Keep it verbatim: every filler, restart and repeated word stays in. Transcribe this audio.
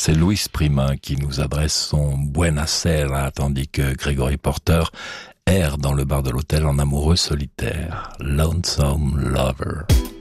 C'est Luis Prima qui nous adresse son Buena Sera, tandis que Gregory Porter erre dans le bar de l'hôtel en amoureux solitaire. Lonesome Lover.